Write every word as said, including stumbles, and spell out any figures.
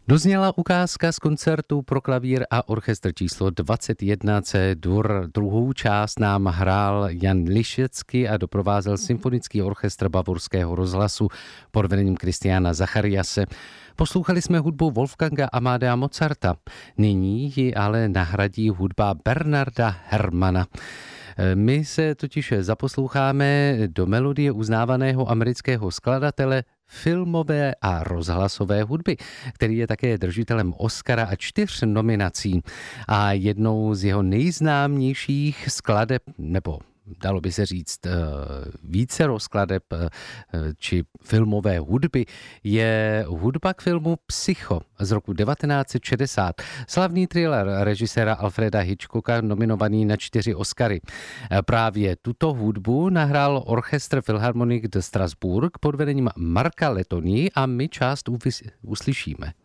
Dozněla ukázka z koncertu pro klavír a orchestr číslo dvacet jedna C-dur. Druhou část nám hrál Jan Lišecký a doprovázel symfonický orchestr Bavorského rozhlasu pod vedením Kristiána Zachariase. Poslouchali jsme hudbu Wolfganga Amadea Mozarta. Nyní ji ale nahradí hudba Bernarda Herrmanna. My se totiž zaposloucháme do melodie uznávaného amerického skladatele filmové a rozhlasové hudby, který je také držitelem Oscara a čtyř nominací. A jednou z jeho nejznámějších skladeb, nebo dalo by se říct vícero skladeb či filmové hudby, je hudba k filmu Psycho z roku devatenáct set šedesát. Slavný thriller režiséra Alfreda Hitchcocka nominovaný na čtyři Oscary. Právě tuto hudbu nahrál orchestr Philharmonic de Strasbourg pod vedením Marka Letoni a my část uslyšíme.